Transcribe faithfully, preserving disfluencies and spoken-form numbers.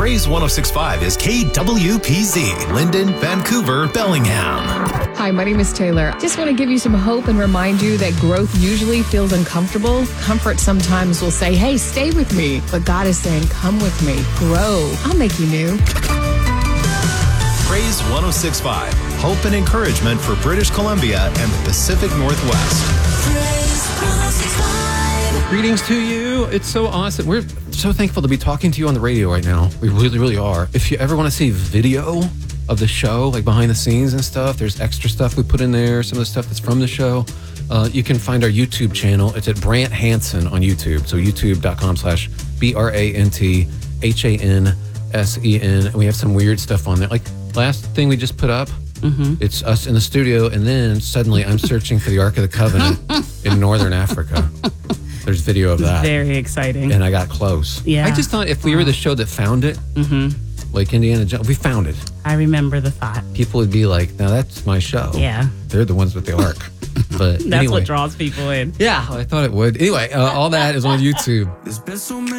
Praise one oh six point five is K W P Z, Linden, Vancouver, Bellingham. Hi, my name is Taylor. Just want to give you some hope and remind you that growth usually feels uncomfortable. Comfort sometimes will say, hey, stay with me. But God is saying, come with me. Grow. I'll make you new. Praise one oh six point five, hope and encouragement for British Columbia and the Pacific Northwest. Praise one oh six point five. Greetings to you. It's so awesome. We're so thankful to be talking to you on the radio right now. We really, really are. If you ever want to see video of the show, like behind the scenes and stuff, there's extra stuff we put in there, some of the stuff that's from the show. Uh, you can find our YouTube channel. It's at Brant Hansen on YouTube. So youtube.com slash B R A N T H A N S E N. And we have some weird stuff on there. Like last thing we just put up, mm-hmm. It's us in the studio, and then suddenly I'm searching for the Ark of the Covenant in Northern Africa. There's video of that. Very exciting. And I got close. Yeah. I just thought if we were the show that found it, mm-hmm. like Indiana Jones, we found it. I remember the thought. People would be like, now that's my show. Yeah. They're the ones with the Ark. But That's anyway. what draws people in. Yeah, I thought it would. Anyway, uh, all that is on YouTube. There's been so many